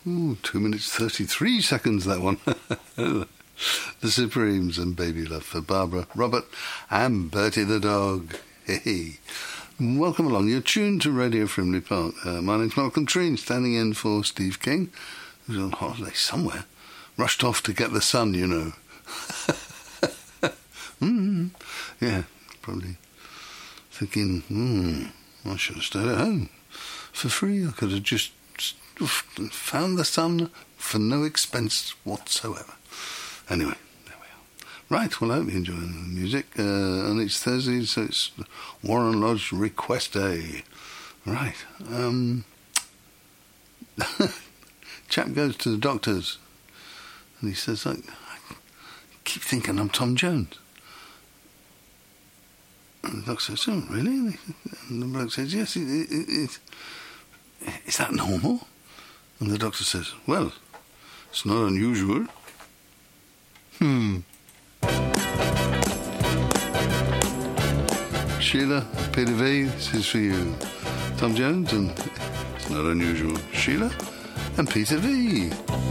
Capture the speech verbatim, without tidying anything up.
Ooh, two minutes thirty-three seconds, that one. The Supremes and Baby Love for Barbara, Robert and Bertie the dog. Hey, welcome along. You're tuned to Radio Frimley Park. Uh, my name's Malcolm Treen, standing in for Steve King, who's on holiday somewhere. Rushed off to get the sun, you know. mm, yeah, probably thinking, hmm, I should have stayed at home for free. I could have just found the sun for no expense whatsoever. Anyway, there we are. Right, well, I hope you're enjoying the music. Uh, and it's Thursday, so it's Warren Lodge Request Day. Right. Um, chap goes to the doctors and he says, I keep thinking I'm Tom Jones. And the doctor says, oh, really? And the bloke says, yes, it, it, it, is that normal? And the doctor says, well, it's not unusual. Hmm. Sheila, Peter V, this is for you. Tom Jones and It's Not Unusual. Sheila and Peter V.